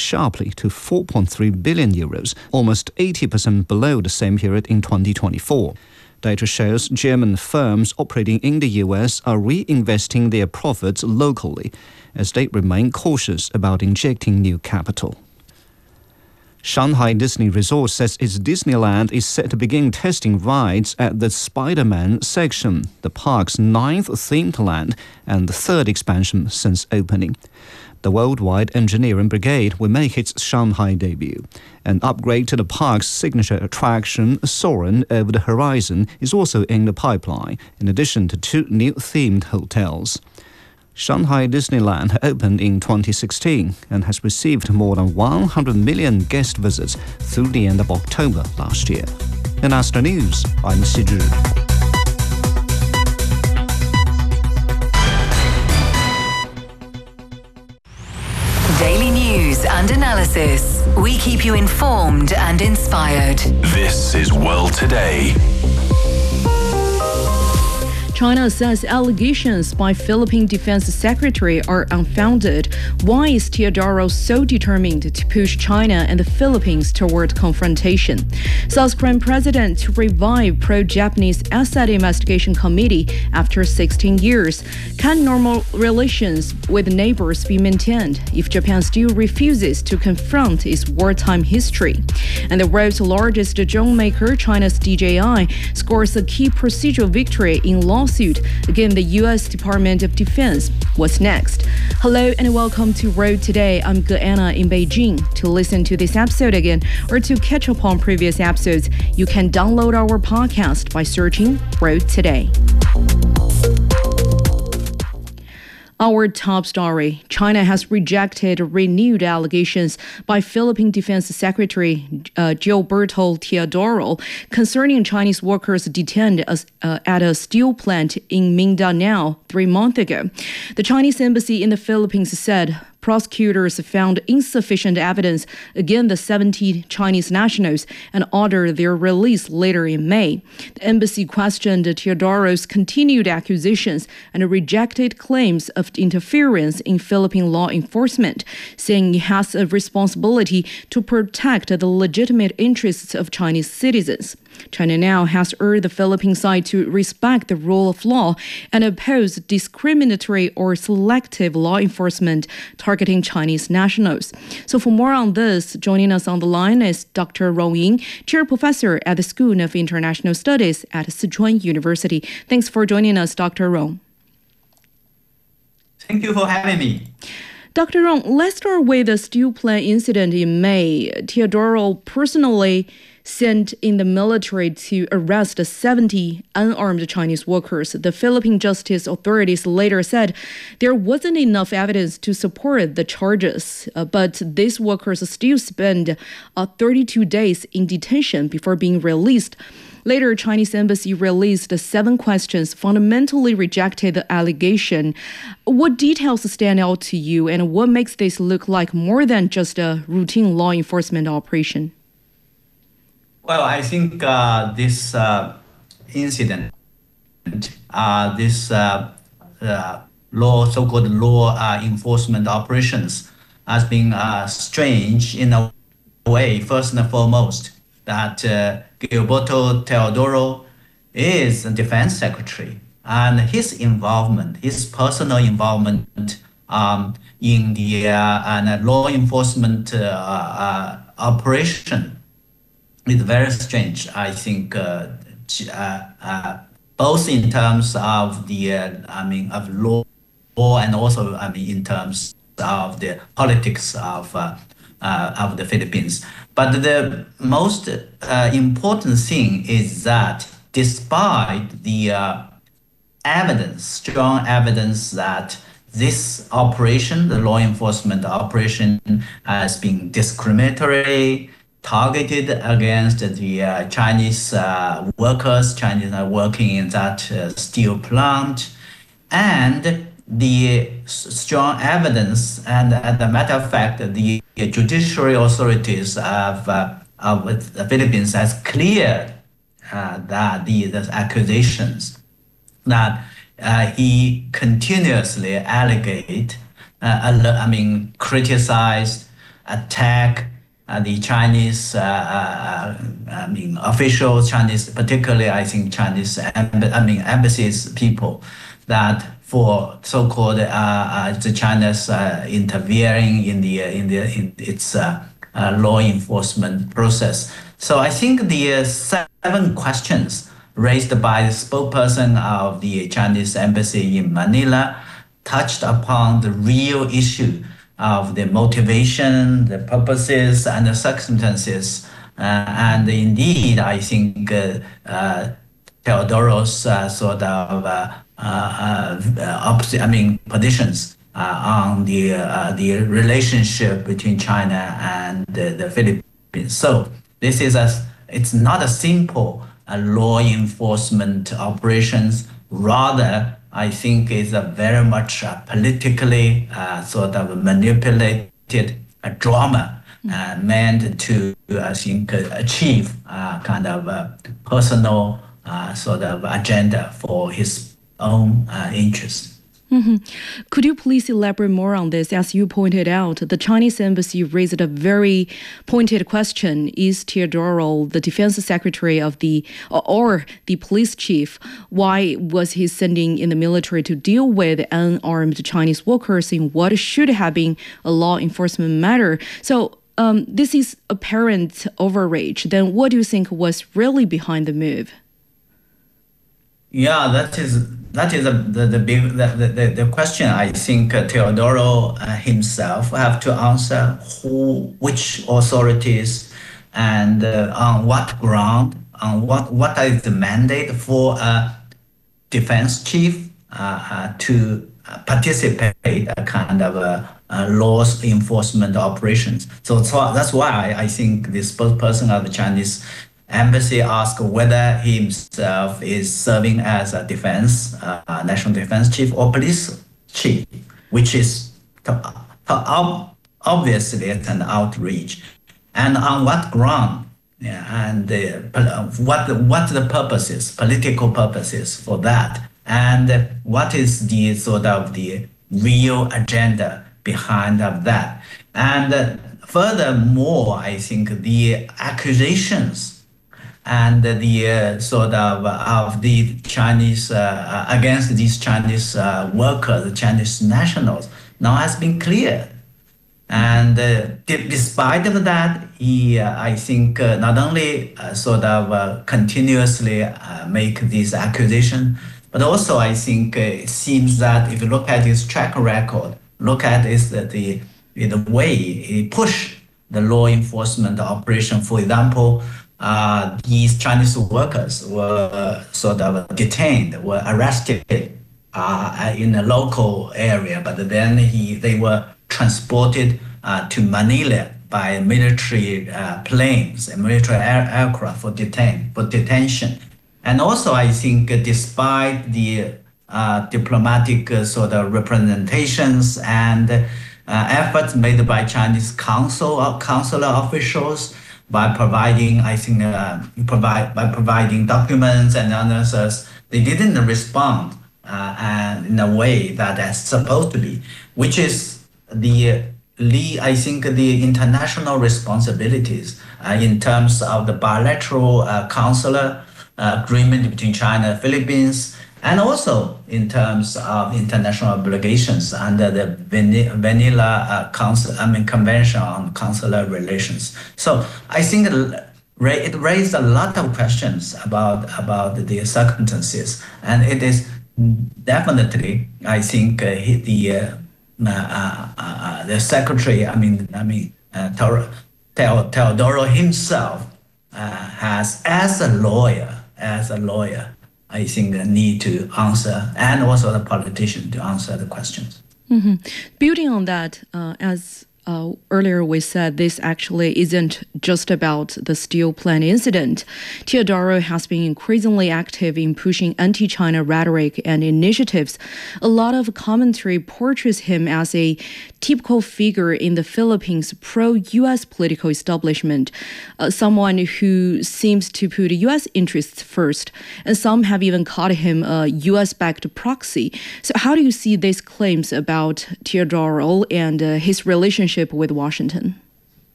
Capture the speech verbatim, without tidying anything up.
sharply to four point three billion euros, almost eighty percent below the same period in twenty twenty-four. Data shows German firms operating in the U S are reinvesting their profits locally as they remain cautious about injecting new capital. Shanghai Disney Resort says its Disneyland is set to begin testing rides at the Spider-Man section, the park's ninth themed land and the third expansion since opening. The Worldwide Engineering Brigade will make its Shanghai debut. An upgrade to the park's signature attraction, Soarin' Over the Horizon, is also in the pipeline, in addition to two new themed hotels. Shanghai Disneyland opened in twenty sixteen and has received more than one hundred million guest visits through the end of October last year. In Astro News, I'm Xi Zhi. Daily news and analysis. We keep you informed and inspired. This is World Today. China says allegations by Philippine Defense Secretary are unfounded. Why is Teodoro so determined to push China and the Philippines toward confrontation? South Korean president to revive pro-Japanese Assad investigation committee after sixteen years. Can normal relations with neighbors be maintained if Japan still refuses to confront its wartime history? And the world's largest drone maker, China's D J I, scores a key procedural victory in law Suit against the U S Department of Defense. What's next? Hello and welcome to Road Today. I'm Geanna in Beijing. To listen to this episode again or to catch up on previous episodes, you can download our podcast by searching Road Today. Our top story. China has rejected renewed allegations by Philippine Defense Secretary uh, Gilberto Teodoro concerning Chinese workers detained as, uh, at a steel plant in Mindanao three months ago. The Chinese embassy in the Philippines said prosecutors found insufficient evidence against the seventy Chinese nationals and ordered their release later in May. The embassy questioned Teodoro's continued accusations and rejected claims of interference in Philippine law enforcement, saying it has a responsibility to protect the legitimate interests of Chinese citizens. China now has urged the Philippine side to respect the rule of law and oppose discriminatory or selective law enforcement targeting Chinese nationals. So for more on this, joining us on the line is Doctor Rong Ying, Chair Professor at the School of International Studies at Sichuan University. Thanks for joining us, Doctor Rong. Thank you for having me. Doctor Rong, let's start with the steel plant incident in May. Teodoro personally sent in the military to arrest seventy unarmed Chinese workers. The Philippine justice authorities later said there wasn't enough evidence to support the charges, uh, but these workers still spent uh, thirty-two days in detention before being released. Later, Chinese embassy released seven questions, fundamentally rejected the allegation. What details stand out to you, and what makes this look like more than just a routine law enforcement operation? Well, I think uh, this uh, incident, uh, this uh, uh, law, so-called law uh, enforcement operations, has been uh, strange in a way. First and foremost, that uh, Gilberto Teodoro is the defense secretary, and his involvement, his personal involvement um, in the uh, and law enforcement uh, uh, operation is very strange. I think uh, uh, uh, both in terms of the uh, I mean of law, and also I mean in terms of the politics of uh, uh, of the Philippines. But the most uh, important thing is that despite the uh, evidence, strong evidence that this operation, the law enforcement operation, has been discriminatory, targeted against the uh, Chinese uh, workers, Chinese are working in that uh, steel plant, and the strong evidence, and as a matter of fact, the judiciary authorities of, uh, of the Philippines has cleared uh, that the, the accusations that uh, he continuously alleged, uh, I mean, criticized attack uh, the Chinese, uh, uh, I mean, officials, Chinese, particularly I think Chinese, I mean, embassies people, that for so-called uh, uh, the China's uh, interfering in the in the in its uh, uh, law enforcement process. So I think the uh, seven questions raised by the spokesperson of the Chinese embassy in Manila touched upon the real issue of the motivation, the purposes, and the circumstances. Uh, and indeed, I think uh, uh, Teodoros uh, sort of uh, uh, uh, opposite, I mean, positions uh, on the uh, the relationship between China and the, the Philippines. So this is a, it's not a simple uh, law enforcement operations. Rather, I think it's a very much uh, politically uh, sort of manipulated uh, drama uh, meant to, I think, uh, achieve uh, kind of a personal uh, sort of agenda for his own uh, interests. Mm-hmm. Could you please elaborate more on this? As you pointed out, the Chinese embassy raised a very pointed question. Is Teodoro the defense secretary of the, or the police chief? Why was he sending in the military to deal with unarmed Chinese workers in what should have been a law enforcement matter? So um, this is apparent overreach. Then what do you think was really behind the move? Yeah, that is that is a, the the big the, the, the question. I think uh, Teodoro uh, himself have to answer who, which authorities, and uh, on what ground, on what what is the mandate for a defense chief uh, uh, to participate a kind of a, a law enforcement operations. So, so that's why I think the spokesperson of the Chinese embassy asked whether he himself is serving as a defense, uh, national defense chief or police chief, which is obviously an outreach. And on what ground? Yeah, and uh, what what the purposes, political purposes for that, and what is the sort of the real agenda behind of that? And uh, furthermore, I think the accusations and the uh, sort of of the Chinese uh, against these Chinese uh, workers, Chinese nationals, now has been cleared. And uh, d- despite of that, he, uh, I think, uh, not only uh, sort of uh, continuously uh, make these accusations, but also I think uh, it seems that if you look at his track record, look at is that the the way he pushed the law enforcement operation. For example, uh, these Chinese workers were sort of detained, were arrested uh, in a local area, but then he they were transported uh, to Manila by military uh, planes and military air- aircraft for detain for detention. And also, I think, uh, despite the uh, diplomatic uh, sort of representations and uh, efforts made by Chinese consul uh, consular officials by providing, I think, uh, provide by providing documents and answers, they didn't respond uh, and in a way that is supposed to be, which is the lead, I think, the international responsibilities uh, in terms of the bilateral uh, consular uh, agreement between China and Philippines, and also in terms of international obligations under the Vanilla uh, Council, I mean, Convention on Consular Relations. So I think it raised a lot of questions about about the circumstances, and it is definitely, I think, uh, the uh, Uh, uh, uh, the secretary, I mean, I mean, uh, Teodoro himself uh, has, as a lawyer, as a lawyer, I think, uh, need to answer, and also the politician to answer the questions. Mm-hmm. Building on that, uh, as Uh, earlier we said, this actually isn't just about the steel plant incident. Teodoro has been increasingly active in pushing anti-China rhetoric and initiatives. A lot of commentary portrays him as a typical figure in the Philippines' pro-U S political establishment, uh, someone who seems to put U S interests first, and some have even called him a U S-backed proxy. So how do you see these claims about Teodoro and uh, his relationship with Washington?